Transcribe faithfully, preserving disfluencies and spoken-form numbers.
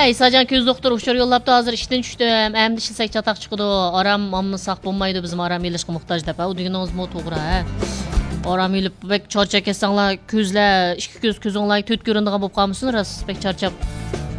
İsacan köz doktor uçur yollaptı hazır işten düştüm. Əmdi işilsək çataq çıxıdı. Aram amma saq bulmaydı bizim aram elişqə muhtaç dəpə. O düyünüz mü toğra hə? Aram elip bek çarçak etsanlar közlə, iki göz közünlər töt göründüğün bu qalmışsın ras bek çarçap.